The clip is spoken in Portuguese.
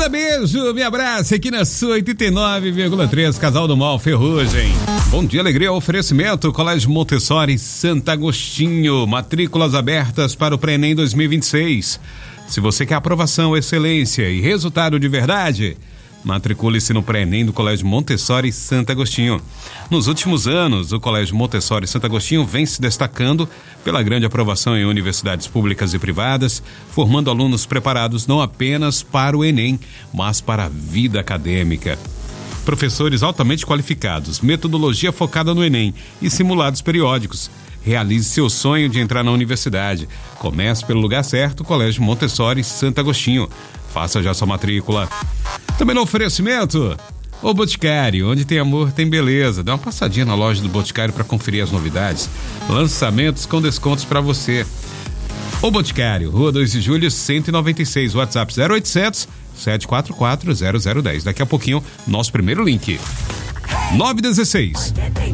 beijo, me abraça aqui na sua 89,3, Casal do Mal Ferrugem. Bom dia, alegria, oferecimento, Colégio Montessori Santo Agostinho, matrículas abertas para o Pré-ENEM 2026. Se você quer aprovação, excelência e resultado de verdade, matricule-se no Pré-ENEM do Colégio Montessori Santo Agostinho. Nos últimos anos, o Colégio Montessori Santo Agostinho vem se destacando pela grande aprovação em universidades públicas e privadas, formando alunos preparados não apenas para o Enem, mas para a vida acadêmica. Professores altamente qualificados, metodologia focada no Enem e simulados periódicos. Realize seu sonho de entrar na universidade. Comece pelo lugar certo, Colégio Montessori Santo Agostinho. Faça já sua matrícula. Também no oferecimento, o Boticário, onde tem amor, tem beleza. Dá uma passadinha na loja do Boticário para conferir as novidades. Lançamentos com descontos para você. O Boticário, Rua 2 de Julho, 196, WhatsApp 0800 744 0010. Daqui a pouquinho, nosso primeiro link. 916.